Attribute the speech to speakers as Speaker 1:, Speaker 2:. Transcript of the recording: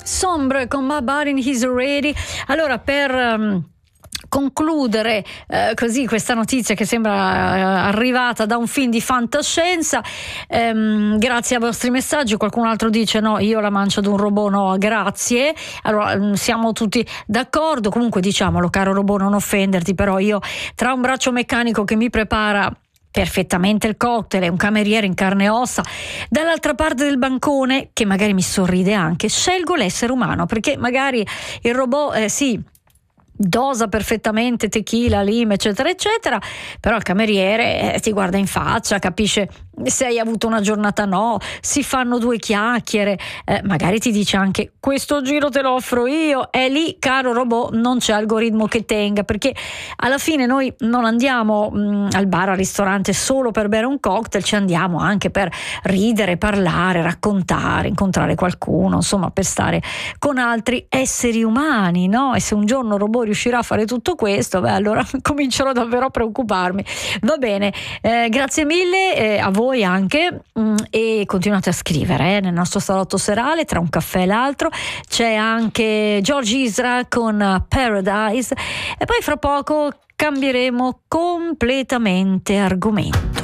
Speaker 1: Sombre con My Body Is Ready. Allora, per concludere così questa notizia che sembra arrivata da un film di fantascienza, grazie ai vostri messaggi. Qualcun altro dice no, io la mancia d'un robot no, grazie. Allora siamo tutti d'accordo. Comunque diciamolo, caro robot, non offenderti, però io tra un braccio meccanico che mi prepara perfettamente il cocktail e un cameriere in carne e ossa dall'altra parte del bancone che magari mi sorride anche, scelgo l'essere umano, perché magari il robot sì, dosa perfettamente tequila, lime, eccetera eccetera, però il cameriere ti guarda in faccia, capisce se hai avuto una giornata no, si fanno due chiacchiere, magari ti dice anche questo giro te lo offro io, e lì, caro robot, non c'è algoritmo che tenga, perché alla fine noi non andiamo al bar, al ristorante solo per bere un cocktail, ci andiamo anche per ridere, parlare, raccontare, incontrare qualcuno, insomma per stare con altri esseri umani, no? E se un giorno il robot riuscirà a fare tutto questo, beh, allora comincerò davvero a preoccuparmi. Va bene, grazie mille a voi anche, e continuate a scrivere nel nostro salotto serale. Tra un caffè e l'altro c'è anche George Ezra con Paradise, e poi fra poco cambieremo completamente argomento.